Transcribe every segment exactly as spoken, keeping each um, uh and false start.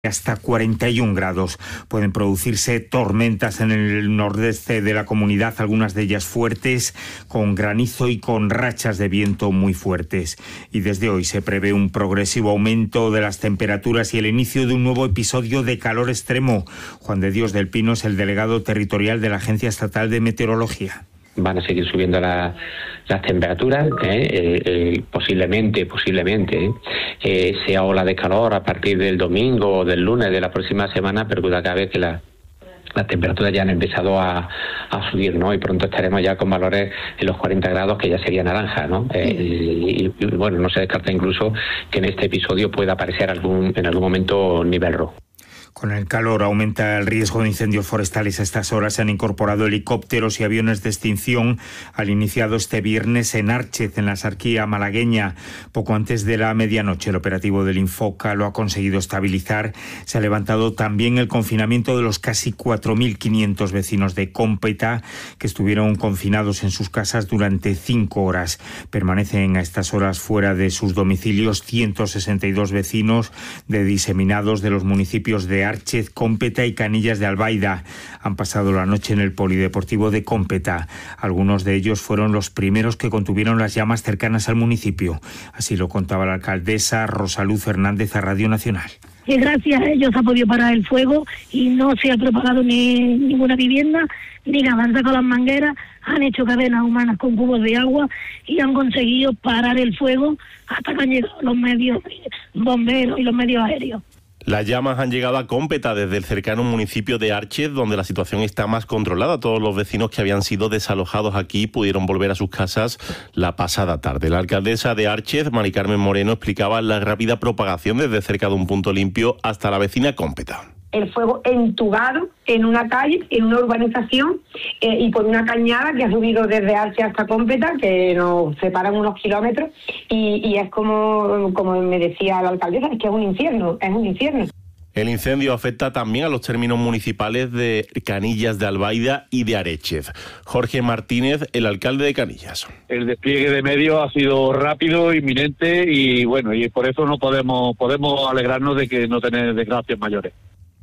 hasta cuarenta y un grados. Pueden producirse tormentas en el nordeste de la comunidad, algunas de ellas fuertes, con granizo y con rachas de viento muy fuertes. Y desde hoy se prevé un progresivo aumento de las temperaturas y el inicio de un nuevo episodio de calor extremo. Juan de Dios del Pino es el delegado territorial de la Agencia Estatal de Meteorología. Van a seguir subiendo la, las temperaturas, ¿eh? eh, eh, posiblemente, posiblemente, ¿eh? Eh, sea ola de calor a partir del domingo o del lunes de la próxima semana, pero duda cabe que la, las temperaturas ya han empezado a, a subir, ¿no? Y pronto estaremos ya con valores en los cuarenta grados, que ya sería naranja, ¿no? Eh, y, y bueno, no se descarta incluso que en este episodio pueda aparecer algún en algún momento nivel rojo. Con el calor aumenta el riesgo de incendios forestales. A estas horas se han incorporado helicópteros y aviones de extinción al iniciado este viernes en Árchez, en la Sarquía malagueña. Poco antes de la medianoche, el operativo del Infoca lo ha conseguido estabilizar. Se ha levantado también el confinamiento de los casi cuatro mil quinientos vecinos de Cómpeta, que estuvieron confinados en sus casas durante cinco horas. Permanecen a estas horas fuera de sus domicilios ciento sesenta y dos vecinos de diseminados de los municipios de Árchez, Cómpeta y Canillas de Albaida. Han pasado la noche en el polideportivo de Cómpeta. Algunos de ellos fueron los primeros que contuvieron las llamas cercanas al municipio. Así lo contaba la alcaldesa Rosaluz Fernández a Radio Nacional. Que gracias a ellos ha podido parar el fuego y no se ha propagado ni ninguna vivienda, ni nada. Han sacado las mangueras, han hecho cadenas humanas con cubos de agua y han conseguido parar el fuego hasta que han llegado los medios bomberos y los medios aéreos. Las llamas han llegado a Cómpeta desde el cercano municipio de Árchez, donde la situación está más controlada. Todos los vecinos que habían sido desalojados aquí pudieron volver a sus casas la pasada tarde. La alcaldesa de Árchez, Mari Carmen Moreno, explicaba la rápida propagación desde cerca de un punto limpio hasta la vecina Cómpeta. El fuego entubado en una calle, en una urbanización eh, y por una cañada que ha subido desde Árchez hasta Cómpeta, que nos separan unos kilómetros, y, y es como, como me decía la alcaldesa, es que es un infierno, es un infierno. El incendio afecta también a los términos municipales de Canillas de Albaida y de Aréchez. Jorge Martínez, el alcalde de Canillas. El despliegue de medios ha sido rápido, inminente y bueno, y por eso no podemos, podemos alegrarnos de que no tener desgracias mayores.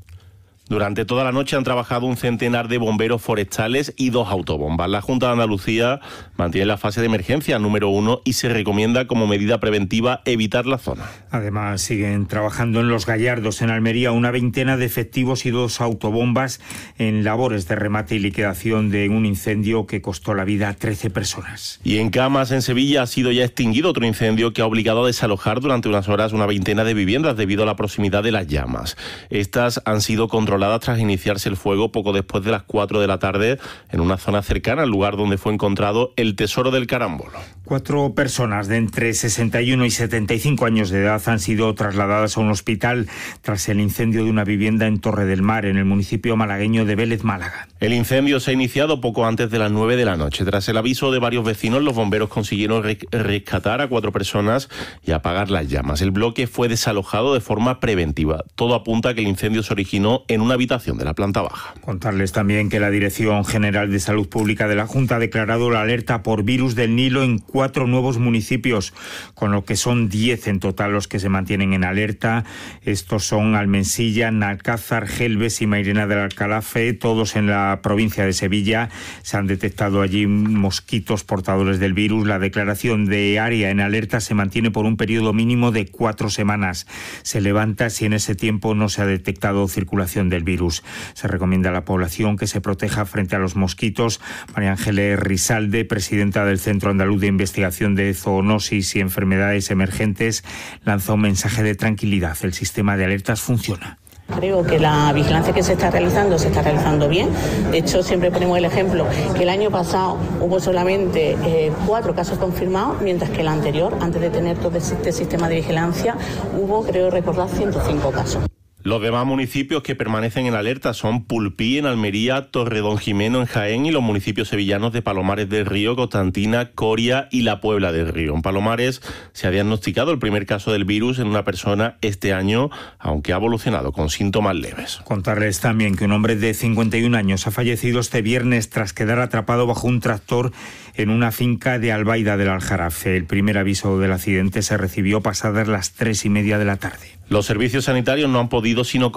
Durante toda la noche han trabajado un centenar de bomberos forestales y dos autobombas. La Junta de Andalucía mantiene la fase de emergencia número uno y se recomienda como medida preventiva evitar la zona. Además, siguen trabajando en Los Gallardos, en Almería, una veintena de efectivos y dos autobombas en labores de remate y liquidación de un incendio que costó la vida a trece personas. Y en Camas, en Sevilla, ha sido ya extinguido otro incendio que ha obligado a desalojar durante unas horas una veintena de viviendas debido a la proximidad de las llamas. Estas han sido controladas tras iniciarse el fuego poco después de las cuatro de la tarde en una zona cercana al lugar donde fue encontrado el tesoro del carambolo. Cuatro personas de entre sesenta y uno y setenta y cinco años de edad han sido trasladadas a un hospital tras el incendio de una vivienda en Torre del Mar, en el municipio malagueño de Vélez, Málaga. El incendio se ha iniciado poco antes de las nueve de la noche. Tras el aviso de varios vecinos, los bomberos consiguieron rescatar a cuatro personas y apagar las llamas. El bloque fue desalojado de forma preventiva. Todo apunta a que el incendio se originó en una habitación de la planta baja. Contarles también que la Dirección General de Salud Pública de la Junta ha declarado la alerta por virus del Nilo en cuatro nuevos municipios, con lo que son diez en total los que se mantienen en alerta. Estos son Almensilla, Nalcázar, Gelbes y Mairena del Alcalafe, todos en la provincia de Sevilla. Se han detectado allí mosquitos portadores del virus. La declaración de área en alerta se mantiene por un periodo mínimo de cuatro semanas. Se levanta si en ese tiempo no se ha detectado circulación del virus. Se recomienda a la población que se proteja frente a los mosquitos. María Ángeles Rizalde, presidenta del Centro Andaluz de Investigación de Zoonosis y Enfermedades Emergentes, lanzó un mensaje de tranquilidad. El sistema de alertas funciona. Creo que la vigilancia que se está realizando se está realizando bien. De hecho, siempre ponemos el ejemplo que el año pasado hubo solamente eh, cuatro casos confirmados, mientras que el anterior, antes de tener todo este sistema de vigilancia, hubo, creo recordar, ciento cinco casos. Los demás municipios que permanecen en alerta son Pulpí, en Almería, Torredonjimeno, en Jaén, y los municipios sevillanos de Palomares del Río, Constantina, Coria y La Puebla del Río. En Palomares se ha diagnosticado el primer caso del virus en una persona este año, aunque ha evolucionado con síntomas leves. Contarles también que un hombre de cincuenta y un años ha fallecido este viernes tras quedar atrapado bajo un tractor en una finca de Albaida del Aljarafe. El primer aviso del accidente se recibió pasadas las tres y media de la tarde. Los servicios sanitarios no han podido sino